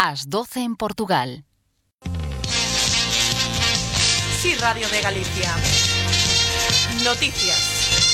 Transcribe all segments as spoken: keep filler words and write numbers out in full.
ás doce en Portugal. Sí, Radio de Galicia. Noticias.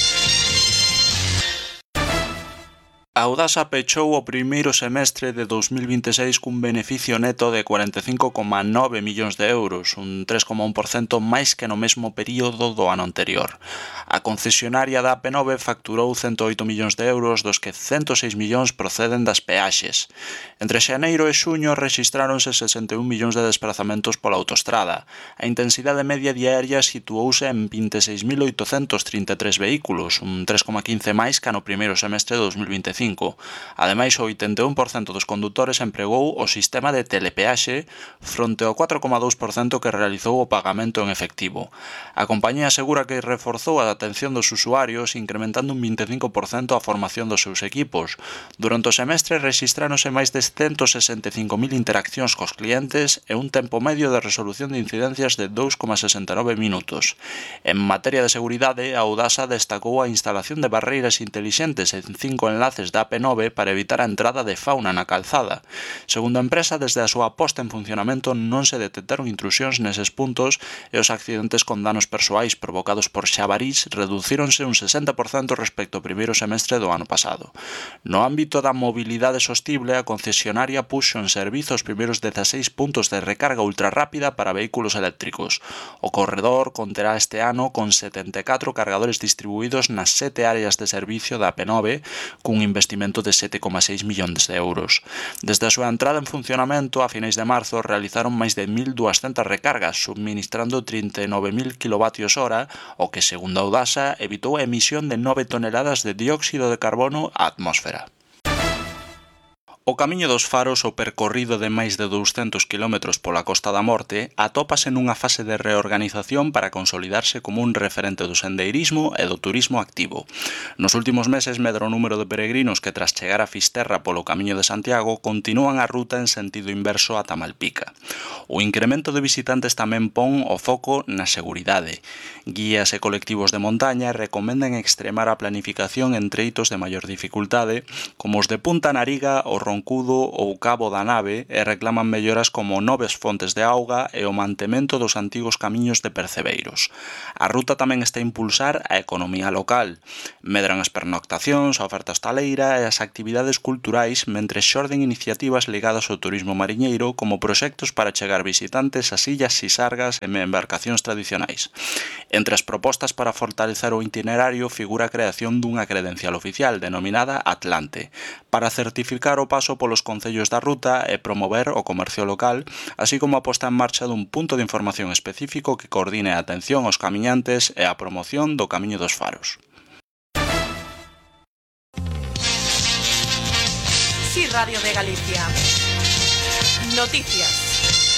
A Audasa pechou o primeiro semestre de dous mil vinte e seis cun beneficio neto de cuarenta e cinco coma nove millóns de euros, un tres coma un por cento máis que no mesmo período do ano anterior. A concesionaria da A P nove facturou cento e oito millóns de euros, dos que cento e seis millóns proceden das peaxes. Entre xaneiro e xuño rexistráronse sesenta e un millóns de desplazamentos pola autostrada. A intensidade media diaria situouse en vinte e seis mil oitocentos trinta e tres vehículos, un tres coma quince máis que no primeiro semestre de dous mil vinte e cinco. Ademais, o oitenta e un por cento dos condutores empregou o sistema de telepeaxe fronte ao catro coma dous por cento que realizou o pagamento en efectivo. A compañía asegura que reforzou a atención dos usuarios, incrementando un vinte e cinco por cento a formación dos seus equipos. Durante o semestre rexistráronse máis de cento sesenta e cinco mil interaccións cos clientes e un tempo medio de resolución de incidencias de dous coma sesenta e nove minutos. En materia de seguridade, a Audasa destacou a instalación de barreiras intelixentes en cinco enlaces da A P nove para evitar a entrada de fauna na calzada. Segundo a empresa, desde a súa posta en funcionamento non se detectaron intrusións neses puntos e os accidentes con danos persoais provocados por xabarís reducíronse un sesenta por cento respecto ao primeiro semestre do ano pasado. No ámbito da mobilidade sostible, a concesionaria puxo en servizo os primeiros dezaseis puntos de recarga ultrarrápida para vehículos eléctricos. O corredor conterá este ano con setenta e catro cargadores distribuídos nas sete áreas de servicio da A P nove, cun investimento de sete coma seis millóns de euros. Desde a súa entrada en funcionamento a finais de marzo realizaron máis de mil duascentas recargas, subministrando trinta e nove mil kilovatios hora, o que, segundo a Audasa, evitou a emisión de nove toneladas de dióxido de carbono á atmósfera. O Camiño dos Faros, o percorrido de máis de douscentos quilómetros pola Costa da Morte, atópase nunha fase de reorganización para consolidarse como un referente do sendeirismo e do turismo activo. Nos últimos meses medra o número de peregrinos que, tras chegar a Fisterra polo Camiño de Santiago, continúan a ruta en sentido inverso ata Malpica. O incremento de visitantes tamén pon o foco na seguridade. Guías e colectivos de montaña recomendan extremar a planificación en treitos de maior dificultade, como os de Punta Nariga, o Roncudo ou Cabo da Nave, e reclaman melloras como novas fontes de auga e o mantemento dos antigos camiños de percebeiros. A ruta tamén está a impulsar a economía local. Medran as pernoctacións, a oferta hostaleira e as actividades culturais, mentre xorden iniciativas ligadas ao turismo mariñeiro como proxectos para chegar visitantes ás illas Sisargas e embarcacións tradicionais. Entre as propostas para fortalecer o itinerario figura a creación dunha credencial oficial denominada Atlante, para certificar o paso polos concellos da ruta e promover o comercio local, así como a posta en marcha dun punto de información específico que coordine a atención aos camiñantes e a promoción do Camiño dos Faros. Sí, Radio de Galicia. Noticias.